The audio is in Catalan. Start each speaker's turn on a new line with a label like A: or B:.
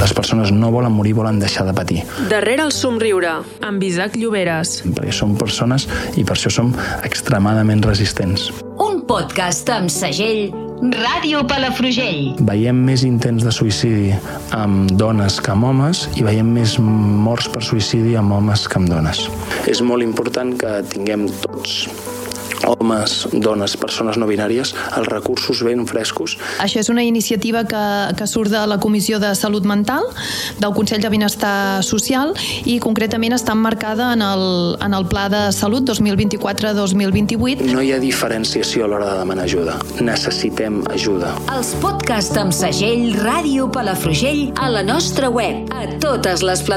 A: Les persones no volen morir, volen deixar de patir.
B: Darrere el somriure,
C: amb Isaac Lloberes.
A: Perquè som persones i per això som extremadament resistents.
D: Un podcast amb segell Ràdio Palafrugell.
A: Veiem més intents de suïcidi amb dones que amb homes i veiem més morts per suïcidi amb homes que amb dones. És molt important que tinguem tots, homes, dones, persones no binàries, els recursos ben frescos.
E: Això és una iniciativa que surt de la Comissió de Salut Mental del Consell de Benestar Social i concretament està emmarcada en el Pla de Salut 2024-2028.
A: No hi ha diferenciació a l'hora de demanar ajuda. Necessitem ajuda.
D: Els podcasts amb segell Ràdio Palafrugell a la nostra web, a totes les plataformes.